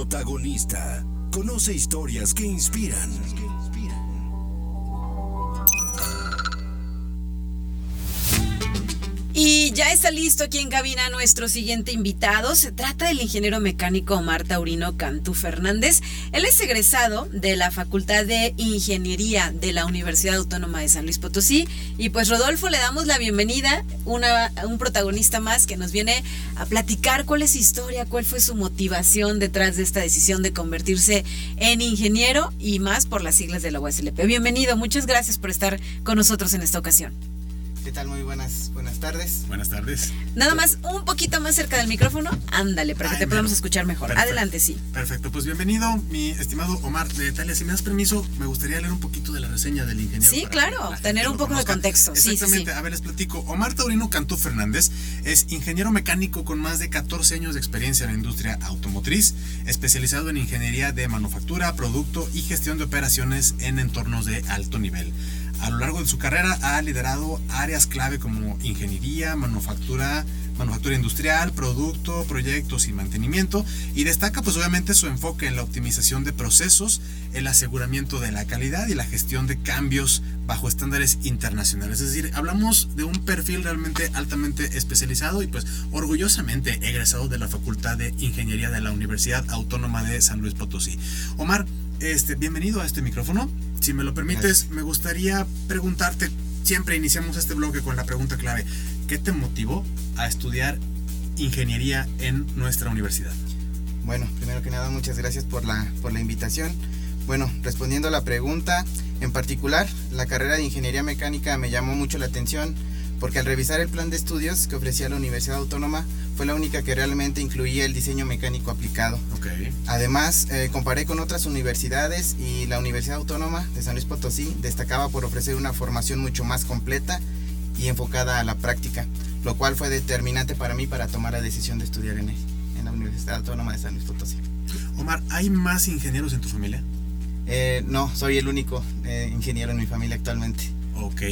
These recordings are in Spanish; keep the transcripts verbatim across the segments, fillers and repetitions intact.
Protagonista. Conoce historias que inspiran. Y ya está listo aquí en cabina nuestro siguiente invitado. Se trata del ingeniero mecánico Omar Taurino Cantú Fernández. Él es egresado de la Facultad de Ingeniería de la Universidad Autónoma de San Luis Potosí. Y pues, Rodolfo, le damos la bienvenida, una, un protagonista más que nos viene a platicar cuál es su historia, cuál fue su motivación detrás de esta decisión de convertirse en ingeniero y más por las siglas de la U S L P. Bienvenido, muchas gracias por estar con nosotros en esta ocasión. ¿Qué tal? Muy buenas, buenas tardes. Buenas tardes. Nada más un poquito más cerca del micrófono. Ándale, para que Ay, te podamos bueno. escuchar mejor. Perfecto. Adelante, sí. Perfecto, pues bienvenido, mi estimado Omar. De Talia, si me das permiso, me gustaría leer un poquito de la reseña del ingeniero. Sí, claro, tener un poco de contexto. Exactamente, Sí, sí, sí. A ver, les platico. Omar Taurino Cantú Fernández es ingeniero mecánico con más de catorce años de experiencia en la industria automotriz, especializado en ingeniería de manufactura, producto y gestión de operaciones en entornos de alto nivel. A lo largo de su carrera ha liderado áreas clave como ingeniería, manufactura, manufactura industrial, producto, proyectos y mantenimiento, y destaca pues obviamente su enfoque en la optimización de procesos, el aseguramiento de la calidad y la gestión de cambios bajo estándares internacionales. Es decir, hablamos de un perfil realmente altamente especializado y pues orgullosamente egresado de la Facultad de Ingeniería de la Universidad Autónoma de San Luis Potosí. Omar, este, bienvenido a este micrófono. Si me lo permites, Gracias. Me gustaría preguntarte, siempre iniciamos este bloque con la pregunta clave: ¿qué te motivó a estudiar ingeniería en nuestra universidad? Bueno, primero que nada, muchas gracias por la, por la invitación. Bueno, respondiendo a la pregunta, en particular, la carrera de ingeniería mecánica me llamó mucho la atención porque al revisar el plan de estudios que ofrecía la Universidad Autónoma, fue la única que realmente incluía el diseño mecánico aplicado. Okay. Además, eh, comparé con otras universidades y la Universidad Autónoma de San Luis Potosí destacaba por ofrecer una formación mucho más completa y enfocada a la práctica, lo cual fue determinante para mí para tomar la decisión de estudiar en, en la Universidad Autónoma de San Luis Potosí. Omar, ¿hay más ingenieros en tu familia? Eh, no, soy el único eh, ingeniero en mi familia actualmente. Ok,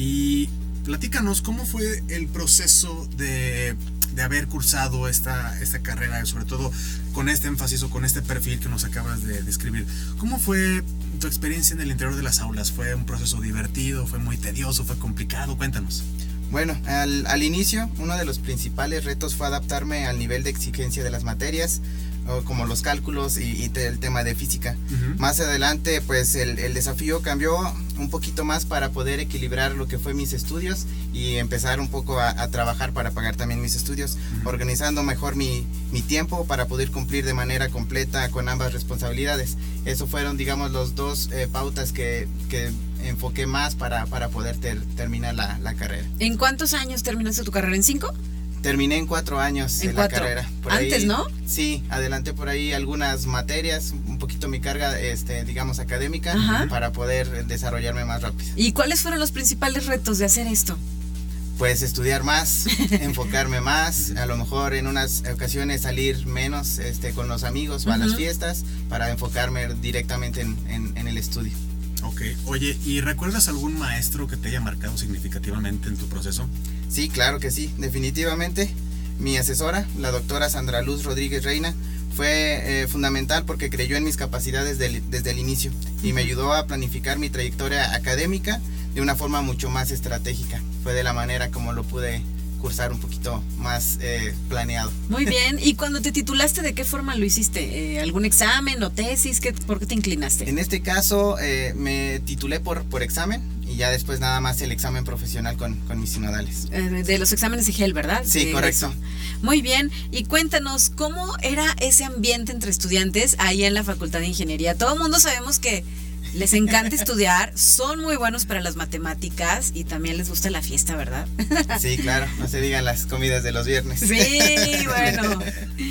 y platícanos, ¿cómo fue el proceso de, de haber cursado esta, esta carrera, sobre todo con este énfasis o con este perfil que nos acabas de describir? ¿Cómo fue tu experiencia en el interior de las aulas? ¿Fue un proceso divertido? ¿Fue muy tedioso? ¿Fue complicado? Cuéntanos. Bueno, al, al inicio, uno de los principales retos fue adaptarme al nivel de exigencia de las materias, como los cálculos y, y el tema de física. Uh-huh. Más adelante, pues el, el desafío cambió un poquito más para poder equilibrar lo que fue mis estudios y empezar un poco a, a trabajar para pagar también mis estudios, uh-huh. organizando mejor mi, mi tiempo para poder cumplir de manera completa con ambas responsabilidades. Eso fueron, digamos, los dos eh, pautas que, que enfoqué más para, para poder ter, terminar la, la carrera. ¿En cuántos años terminaste tu carrera? ¿En cinco? Terminé en cuatro años en de cuatro. la carrera. Por Antes, ahí, ¿no? Sí, adelanté por ahí algunas materias, un poquito mi carga, este, digamos, académica, Ajá. para poder desarrollarme más rápido. ¿Y cuáles fueron los principales retos de hacer esto? Pues estudiar más, enfocarme más, a lo mejor en unas ocasiones salir menos este, con los amigos o uh-huh. a las fiestas, para enfocarme directamente en, en, en el estudio. Ok, oye, ¿y recuerdas algún maestro que te haya marcado significativamente en tu proceso? Sí, claro que sí, definitivamente. Mi asesora, la doctora Sandra Luz Rodríguez Reina, fue eh, fundamental porque creyó en mis capacidades del, desde el inicio y me ayudó a planificar mi trayectoria académica de una forma mucho más estratégica. Fue de la manera como lo pude cursar un poquito más eh, planeado. Muy bien, ¿y cuando te titulaste de qué forma lo hiciste? Eh, ¿Algún examen o tesis? ¿Qué, ¿Por qué te inclinaste? En este caso eh, me titulé por, por examen y ya después nada más el examen profesional con, con mis sinodales. Eh, de los exámenes de G E L, ¿verdad? Sí, de correcto. Eso. Muy bien, y cuéntanos, ¿cómo era ese ambiente entre estudiantes ahí en la Facultad de Ingeniería? Todo el mundo sabemos que les encanta estudiar, son muy buenos para las matemáticas y también les gusta la fiesta, ¿verdad? Sí, claro, no se digan las comidas de los viernes. Sí, bueno.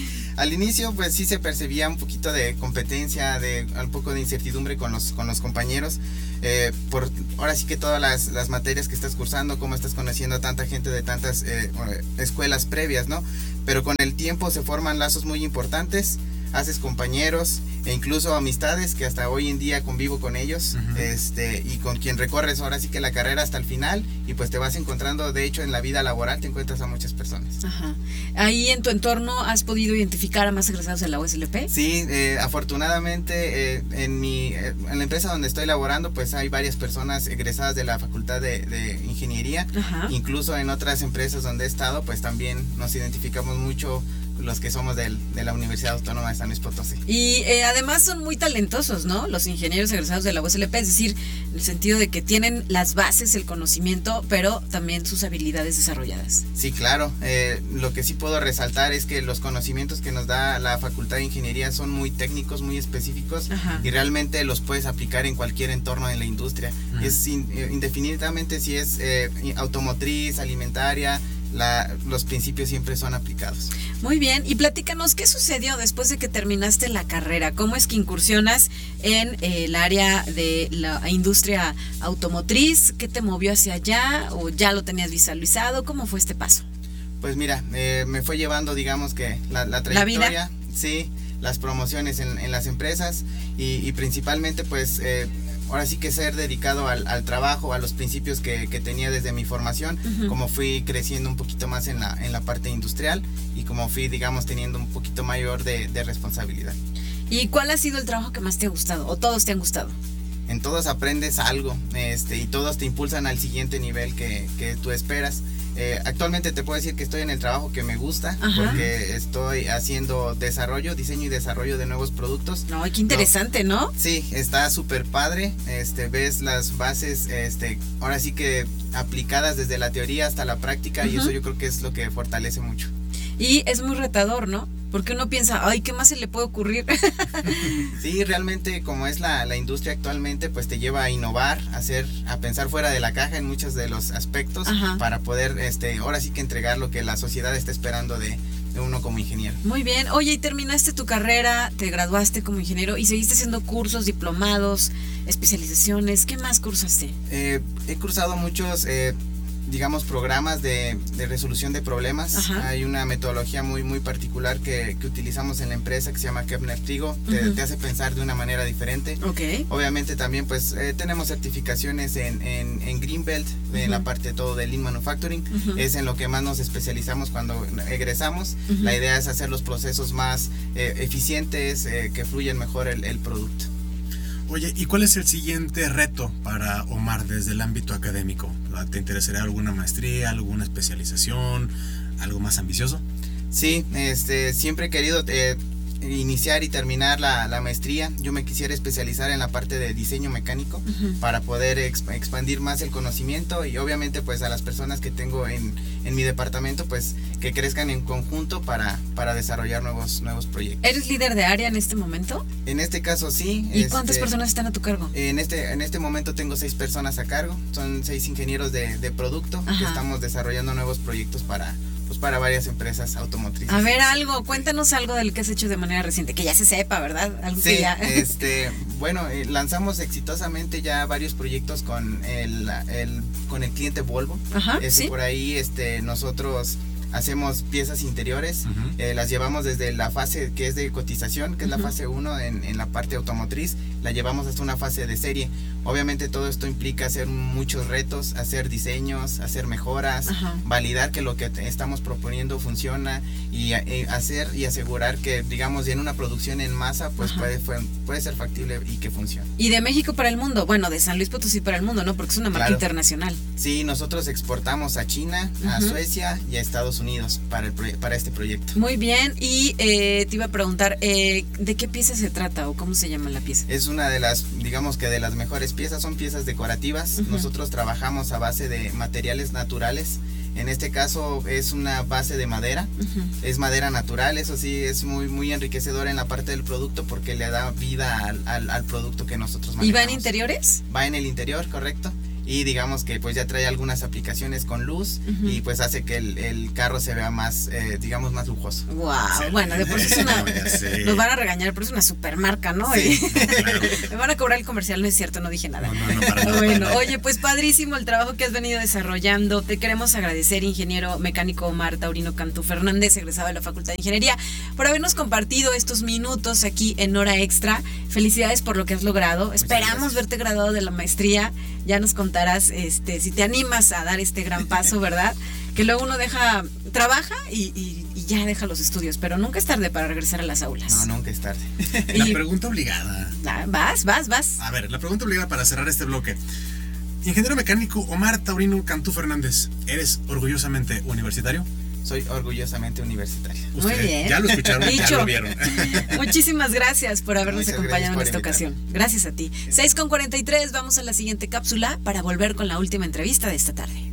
Al inicio, pues sí se percibía un poquito de competencia, de un poco de incertidumbre con los, con los compañeros. Eh, por ahora sí que todas las, las materias que estás cursando, cómo estás conociendo a tanta gente de tantas eh, escuelas previas, ¿no? Pero con el tiempo se forman lazos muy importantes. haces compañeros e incluso amistades que hasta hoy en día convivo con ellos, uh-huh. este, y con quien recorres ahora sí que la carrera hasta el final, y pues te vas encontrando, de hecho en la vida laboral te encuentras a muchas personas. Ajá. ¿Ahí en tu entorno has podido identificar a más egresados de la U S L P? Sí, eh, afortunadamente eh, en mi eh, en la empresa donde estoy laborando pues hay varias personas egresadas de la Facultad de, de Ingeniería. Ajá. Incluso en otras empresas donde he estado pues también nos identificamos mucho los que somos del, de la Universidad Autónoma de San Luis Potosí. Y eh, además son muy talentosos, ¿no? Los ingenieros egresados de la U S L P, es decir, en el sentido de que tienen las bases, el conocimiento, pero también sus habilidades desarrolladas. Sí, claro. Eh, lo que sí puedo resaltar es que los conocimientos que nos da la Facultad de Ingeniería son muy técnicos, muy específicos. Ajá. Y realmente los puedes aplicar en cualquier entorno en la industria. Ajá. Es in, indefinidamente si es eh, automotriz, alimentaria, La, los principios siempre son aplicados. Muy bien, y platícanos, ¿qué sucedió después de que terminaste la carrera? ¿Cómo es que incursionas en eh, el área de la industria automotriz? ¿Qué te movió hacia allá? ¿O ya lo tenías visualizado? ¿Cómo fue este paso? Pues mira, eh, me fue llevando, digamos que la, la trayectoria, ¿La vida? Sí, las promociones en, en las empresas y, y principalmente pues... Eh, ahora sí que ser dedicado al, al trabajo, a los principios que, que tenía desde mi formación, uh-huh. como fui creciendo un poquito más en la, en la parte industrial y como fui, digamos, teniendo un poquito mayor de, de responsabilidad. ¿Y cuál ha sido el trabajo que más te ha gustado o todos te han gustado? En todos aprendes algo, este, y todos te impulsan al siguiente nivel que, que tú esperas. Eh, actualmente te puedo decir que estoy en el trabajo que me gusta. Ajá. Porque estoy haciendo desarrollo, diseño y desarrollo de nuevos productos. No, qué interesante, ¿no? ¿no? Sí, está súper padre. Este, ves las bases, este, ahora sí que aplicadas desde la teoría hasta la práctica, uh-huh. y eso yo creo que es lo que fortalece mucho. Y es muy retador, ¿no? Porque uno piensa, ay, ¿qué más se le puede ocurrir? Sí, realmente como es la, la industria actualmente, pues te lleva a innovar, a hacer, a pensar fuera de la caja en muchos de los aspectos. Ajá. Para poder, este, ahora sí que entregar lo que la sociedad está esperando de, de uno como ingeniero. Muy bien. Oye, y terminaste tu carrera, te graduaste como ingeniero y seguiste haciendo cursos, diplomados, especializaciones. ¿Qué más cursaste? Eh, he cursado muchos... Eh, digamos programas de, de resolución de problemas. Ajá. Hay una metodología muy muy particular que, que utilizamos en la empresa que se llama Kepner-Trigo, te, uh-huh. te hace pensar de una manera diferente. Okay. Obviamente también pues eh, tenemos certificaciones en, en, en Greenbelt, uh-huh. en la parte todo de Lean Manufacturing, uh-huh. es en lo que más nos especializamos cuando egresamos. Uh-huh. La idea es hacer los procesos más eh, eficientes, eh, que fluyan mejor el, el producto. Oye, ¿y cuál es el siguiente reto para Omar desde el ámbito académico? ¿Te interesaría alguna maestría, alguna especialización, algo más ambicioso? Sí, este, siempre he querido eh, iniciar y terminar la, la maestría. Yo me quisiera especializar en la parte de diseño mecánico, uh-huh. para poder exp- expandir más el conocimiento y obviamente pues a las personas que tengo en, en mi departamento pues que crezcan en conjunto para, para desarrollar nuevos, nuevos proyectos. ¿Eres líder de área en este momento? En este caso sí. ¿Y este, cuántas personas están a tu cargo? En este, en este momento tengo seis personas a cargo, son seis ingenieros de, de producto. Ajá. Que estamos desarrollando nuevos proyectos para... pues para varias empresas automotrices. A ver, algo, cuéntanos algo del que has hecho de manera reciente, que ya se sepa, ¿verdad? Algo sí, que ya... este, bueno, eh, lanzamos exitosamente ya varios proyectos con el, el con el cliente Volvo. Ajá, este, ¿sí? Por ahí este, nosotros hacemos piezas interiores, uh-huh. eh, las llevamos desde la fase que es de cotización, que es uh-huh. la fase uno en, en la parte automotriz, la llevamos hasta una fase de serie. Obviamente todo esto implica hacer muchos retos, hacer diseños, hacer mejoras, uh-huh. validar que lo que estamos proponiendo funciona y eh, hacer y asegurar que, digamos, en una producción en masa, pues uh-huh. puede, fue, puede ser factible y que funcione. Y de México para el mundo, bueno, de San Luis Potosí para el mundo, ¿no? Porque es una marca claro. internacional. Sí, nosotros exportamos a China, uh-huh. a Suecia y a Estados Unidos para, el proye- para este proyecto. Muy bien, y eh, te iba a preguntar, eh, ¿de qué pieza se trata o cómo se llama la pieza? Es una de las, digamos que de las mejores piezas, son piezas decorativas. Uh-huh. Nosotros trabajamos a base de materiales naturales. En este caso es una base de madera, uh-huh. es madera natural, eso sí es muy muy enriquecedor en la parte del producto porque le da vida al, al, al producto que nosotros manejamos. ¿Y va en interiores? Va en el interior, correcto. y digamos que pues ya trae algunas aplicaciones con luz uh-huh. y pues hace que el, el carro se vea más, eh, digamos, más lujoso. Wow, sí. Bueno, de por sí es una, sí. nos van a regañar, pero es una supermarca, ¿no? Sí, y, claro. Me van a cobrar el comercial, no es cierto, no dije nada. No, no, no, para nada, bueno, para nada. Oye, pues padrísimo el trabajo que has venido desarrollando. Te queremos agradecer, ingeniero mecánico Omar Taurino Cantú Fernández, egresado de la Facultad de Ingeniería, por habernos compartido estos minutos aquí en Hora Extra. Felicidades por lo que has logrado. Muchas Esperamos gracias. Verte graduado de la maestría. Ya nos contarás este, si te animas a dar este gran paso, ¿verdad? Que luego uno deja, trabaja y, y, y ya deja los estudios, pero nunca es tarde para regresar a las aulas. No, nunca es tarde. La pregunta obligada. Vas, vas, vas. A ver, la pregunta obligada para cerrar este bloque. Ingeniero mecánico Omar Taurino Cantú Fernández, ¿eres orgullosamente universitario? Soy orgullosamente universitario. Muy Usted, bien. Ya lo escucharon, Dicho. ya lo vieron. Muchísimas gracias por habernos Muchas acompañado en esta invitarme. ocasión. Gracias a ti. seis con cuarenta y tres, vamos a la siguiente cápsula para volver con la última entrevista de esta tarde.